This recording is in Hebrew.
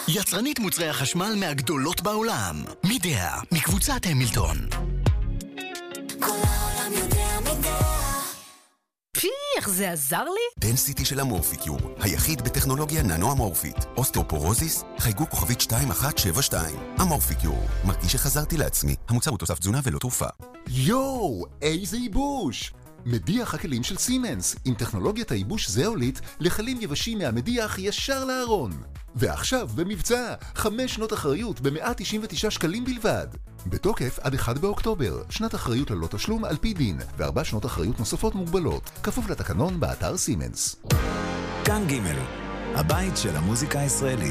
יצרנית מוצרי החשמל מהגדולות בעולם. מידע, מקבוצת המילטון. כל העולם יודע מידע. איך זה עזר לי? דנסיטי של אמורפיקיור, היחיד בטכנולוגיה ננו אמורפית. אוסטאופורוזיס, חייגו כוכבית 2172. אמורפיקיור, מרגיש שחזרתי לעצמי. המוצר הוא תוסף תזונה ולא תרופה. יואו, איזה ייבוש! מדיח הכלים של סימנס, עם טכנולוגיית הייבוש זאוליט לכלים יבשים מהמדיח ישר לארון. ועכשיו במבצע, 5 שנות אחריות ב-199 שקלים בלבד. בתוקף עד 1 באוקטובר, שנת אחריות ללא תשלום על פי דין, ו4 שנות אחריות נוספות מוגבלות, כפוף לתקנון באתר סימנס. כאן ג' הבית של המוזיקה הישראלית.